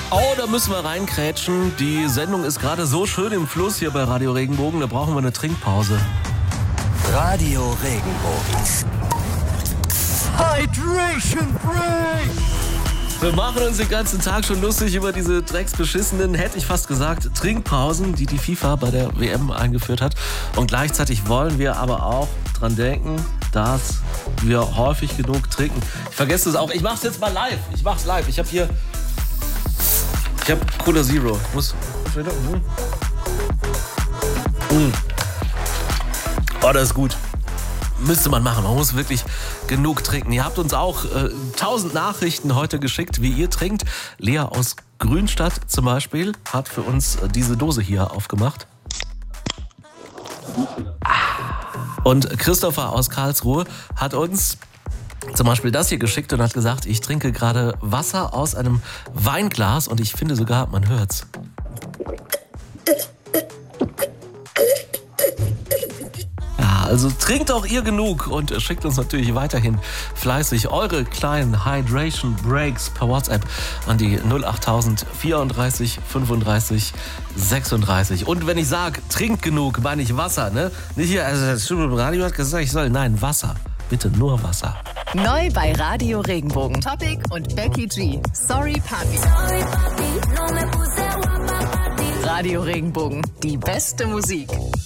Oh, da müssen wir reinkrätschen. Die Sendung ist gerade so schön im Fluss hier bei Radio Regenbogen, da brauchen wir eine Trinkpause. Radio Regenbogen. Hydration Break! Wir machen uns den ganzen Tag schon lustig über diese drecksbeschissenen, hätte ich fast gesagt, Trinkpausen, die die FIFA bei der WM eingeführt hat. Und gleichzeitig wollen wir aber auch dran denken, dass wir häufig genug trinken. Ich vergesse es auch. Ich mach's jetzt mal live. Ich mach's live. Ich habe Cola Zero. Oh, das ist gut. Müsste man machen. Man muss wirklich genug trinken. Ihr habt uns auch 1000 Nachrichten heute geschickt, wie ihr trinkt. Lea aus Grünstadt zum Beispiel hat für uns diese Dose hier aufgemacht. Und Christopher aus Karlsruhe hat uns zum Beispiel das hier geschickt und hat gesagt, ich trinke gerade Wasser aus einem Weinglas und ich finde sogar, man hört's. Ja, also trinkt auch ihr genug und schickt uns natürlich weiterhin fleißig eure kleinen Hydration Breaks per WhatsApp an die 08000 34 35 36. Und wenn ich sage, trinkt genug, meine ich Wasser, ne? Nicht hier, also das Radio hat gesagt, ich soll, nein, Wasser. Bitte nur Wasser. Neu bei Radio Regenbogen. Topic und Becky G. Sorry Papi. Radio Regenbogen. Die beste Musik.